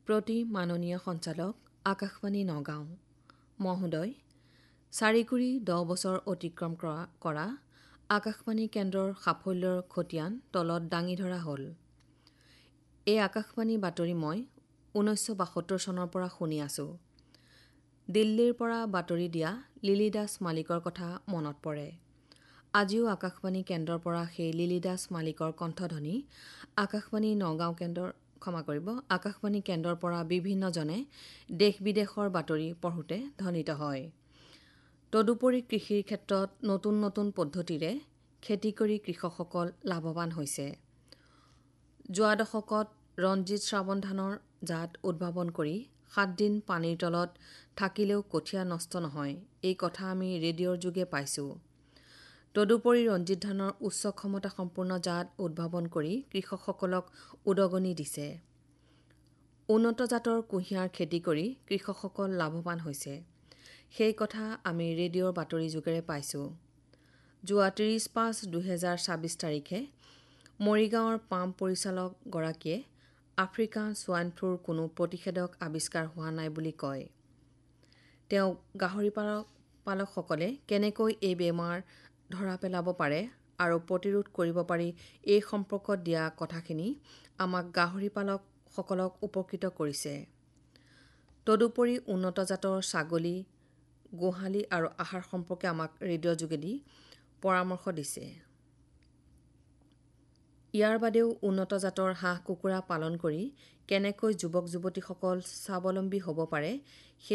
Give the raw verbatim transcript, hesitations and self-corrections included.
প্ৰতি মাননীয় সঞ্চালক আকাশবাণী নগাঁও মহোদয়, চাৰিকুৰি দহ বছৰ অতিক্ৰম কৰা কৰা আকাশবাণী কেন্দ্ৰৰ সাফল্যৰ খতিয়ান তলত দাঙি ধৰা হ'ল। এই আকাশবাণী বাতৰি মই ঊনৈছশ বাসত্তৰ চনৰ পৰা শুনি আছোঁ। দিল্লীৰ পৰা বাতৰি দিয়া লিলি দাস মালিকৰ কথা মনত পৰে। আজিও আকাশবাণী কেন্দ্ৰৰ পৰা সেই লিলি দাস মালিকৰ কণ্ঠধ্বনি আকাশবাণী নগাঁও কেন্দ্ৰৰ ক্ষমা কৰিব আকাশবাণী কেন্দ্ৰৰ পৰা বিভিন্নজনে দেশ বিদেশৰ বাতৰি পঢ়োঁতে ধ্বনিত হয়। তদুপৰি কৃষিৰ ক্ষেত্ৰত নতুন নতুন পদ্ধতিৰে খেতি কৰি কৃষকসকল লাভৱান হৈছে। যোৱা দশকত ৰঞ্জিত শ্ৰাৱণ ধানৰ জাত উদ্ভাৱন কৰি সাতদিন পানীৰ তলত থাকিলেও কঠীয়া নষ্ট নহয়, এই কথা আমি ৰেডিঅ'ৰ যোগে পাইছোঁ। তদুপৰি ৰঞ্জিত ধানৰ উচ্চ ক্ষমতাসম্পন্ন জাত উদ্ভাৱন কৰি কৃষকসকলক উদগনি দিছে। উন্নত জাতৰ কুঁহিয়াৰ খেতি কৰি কৃষকসকল লাভৱান হৈছে, সেই কথা আমি ৰেডিঅ'ৰ বাতৰি যোগেৰে পাইছোঁ। যোৱা ত্ৰিছ পাঁচ দুহেজাৰ ছাব্বিছ তাৰিখে মৰিগাঁৱৰ পাম পৰিচালকগৰাকীয়ে আফ্ৰিকান ছোৱাইন ফ্লুৰ কোনো প্ৰতিষেধক আৱিষ্কাৰ হোৱা নাই বুলি কয়। তেওঁ গাহৰি পালক পালকসকলে কেনেকৈ এই বেমাৰ ধৰা পেলাব পাৰে আৰু প্ৰতিৰোধ কৰিব পাৰি এই সম্পৰ্কত দিয়া কথাখিনি আমাক গাহৰি পালকসকলক উপকৃত কৰিছে। তদুপৰি উন্নত জাতৰ ছাগলী, গোহালি আৰু আহাৰ সম্পৰ্কে আমাক ৰেডিঅ' যোগেদি পৰামৰ্শ দিছে। ইয়াৰ বাদেও উন্নত জাতৰ হাঁহ কুকুৰা পালন কৰি কেনেকৈ যুৱক যুৱতীসকল স্বাৱলম্বী হ'ব পাৰে সেই